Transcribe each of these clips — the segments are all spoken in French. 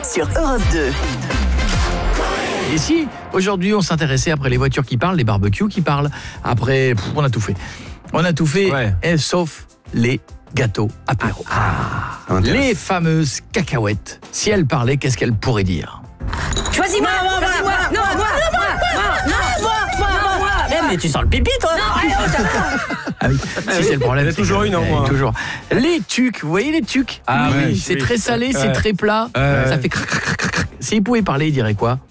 sur Europe 2. Et si aujourd'hui on s'intéressait après les voitures qui parlent, les barbecues qui parlent, après on a tout fait. On a tout fait, sauf les gâteaux apéro. Les fameuses cacahuètes. Si elles parlaient, qu'est-ce qu'elles pourraient dire? Choisis-moi. Mais tu sens le pipi, toi? Ah oui, si c'est le problème. Il y en a toujours une en moins. Toujours. Les tucs, vous voyez les tucs? Oui, c'est très salé, c'est très plat. Ça fait crac, crac, crac, crac. S'ils pouvaient parler, ils diraient quoi?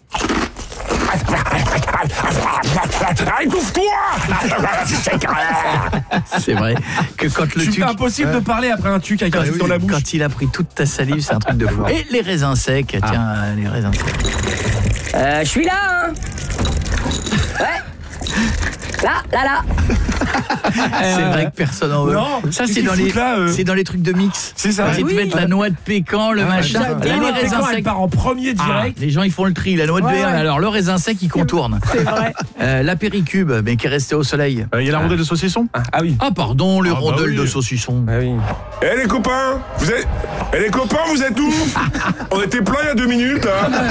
C'est vrai que quand le tuc... C'est impossible de parler après un tuc avec un tuc dans la bouche. Quand il a pris toute ta salive, c'est un truc de fou. Et les raisins secs, tiens, les raisins secs. Je suis là, hein. Ouais. Là. C'est vrai que personne en veut. Non, ça c'est dans les trucs de mix. C'est ça. Ils te mettent la noix de pécan, le machin. La Et noix les de pécan, raisins elle secs. part en premier direct. Les gens ils font le tri, la noix de pécan. Alors le raisin sec il contourne. C'est vrai. L'apéricube, mais qui est resté au soleil. Il y a la rondelle de saucisson. Ah oui. Ah pardon, les rondelles oui. de saucisson. Ah oui. Eh les copains, vous êtes où? On était plein il y a 2 minutes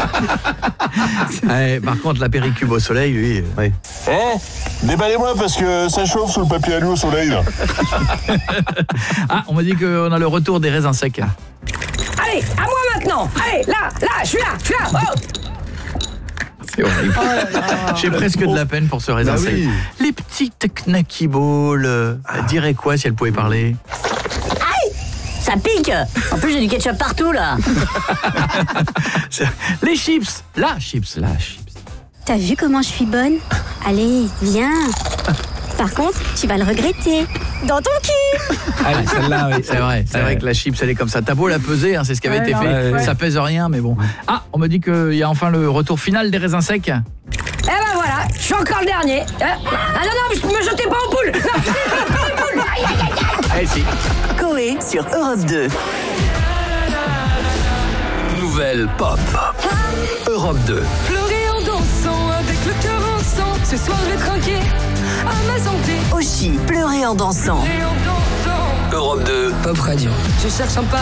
Par contre l'apéricube au soleil, lui. Déballez-moi parce que ça chauffe sous le papier alu au soleil là. On m'a dit qu'on a le retour des raisins secs. Allez, à moi maintenant. Allez, là, je suis là. Oh. C'est horrible. J'ai presque de la peine pour ce raisin sec. Les petites knacky balls, elles diraient quoi si elles pouvaient parler? Ça pique. En plus, j'ai du ketchup partout, là. Les chips. La chips. T'as vu comment je suis bonne? Allez, viens. Par contre, tu vas le regretter. Dans ton cul. Allez, celle-là, oui. C'est vrai que la chips elle est comme ça. T'as beau la peser, c'est ce qui avait été fait. ouais. Ça pèse rien, mais bon. On me dit qu'il y a enfin le retour final des raisins secs. Eh ben voilà, je suis encore le dernier. Non, je me jetais pas en poule. Non, je me jetais pas en poule. Aïe. Allez, si. Coé sur Europe 2. Nouvelle pop. Europe 2. Pleurer en dansant avec le cœur en sang. Ce soir je vais trinquer à ma santé. Oshi, pleurer en dansant. Et en dansant. Europe 2. Pop Radio. Je cherche un